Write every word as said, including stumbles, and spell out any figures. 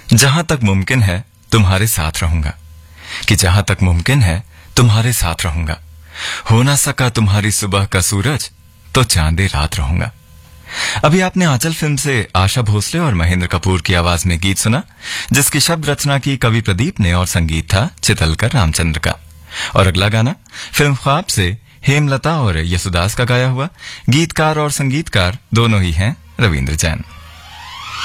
जहां तक मुमकिन है तुम्हारे साथ रहूंगा, कि जहां तक मुमकिन है तुम्हारे साथ रहूंगा। हो ना सका तुम्हारी सुबह का सूरज तो चांदे रात रहूंगा। अभी आपने आंचल फिल्म से आशा भोसले और महेंद्र कपूर की आवाज में गीत सुना, जिसकी शब्द रचना की कवि प्रदीप ने और संगीत था चितलकर रामचंद्र का। और अगला गाना फिल्म ख्वाब से हेमलता और यसुदास का गाया हुआ। गीतकार और संगीतकार दोनों ही हैं रविंद्र जैन।